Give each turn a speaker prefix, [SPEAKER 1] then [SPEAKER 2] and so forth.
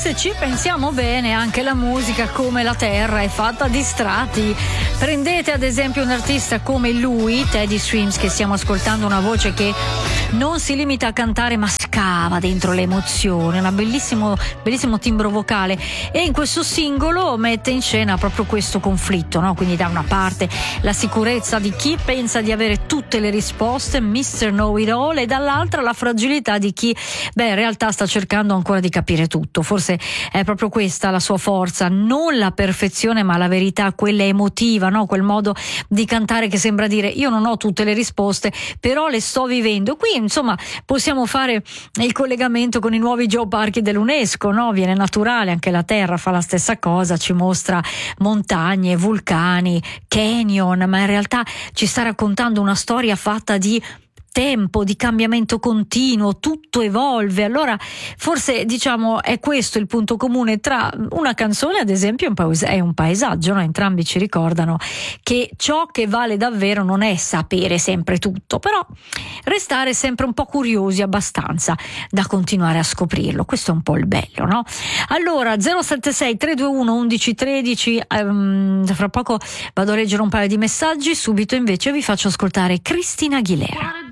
[SPEAKER 1] se ci pensiamo bene, anche la musica, come la terra, è fatta di strati. Prendete ad esempio un artista come lui, Teddy Swims, che stiamo ascoltando, una voce che non si limita a cantare ma scava dentro le emozioni, un bellissimo timbro vocale, e in questo singolo mette in scena proprio questo conflitto, no? Quindi da una parte la sicurezza di chi pensa di avere tutte le risposte, Mr. Know It All, e dall'altra la fragilità di chi in realtà sta cercando ancora di capire tutto. Forse è proprio questa la sua forza, non la perfezione ma la verità, quella emotiva, no? Quel modo di cantare che sembra dire: io non ho tutte le risposte, però le sto vivendo. Qui insomma possiamo fare il collegamento con i nuovi geoparchi dell'UNESCO, no? Viene naturale, anche la Terra fa la stessa cosa, ci mostra montagne, vulcani, canyon, ma in realtà ci sta raccontando una storia fatta di tempo, di cambiamento continuo, tutto evolve. Allora forse diciamo è questo il punto comune tra una canzone, ad esempio, è un paesaggio, no? Entrambi ci ricordano che ciò che vale davvero non è sapere sempre tutto, però restare sempre un po' curiosi abbastanza da continuare a scoprirlo. Questo è un po' il bello, no? Allora 076 321 1113, fra poco vado a leggere un paio di messaggi, subito invece vi faccio ascoltare Christina Aguilera.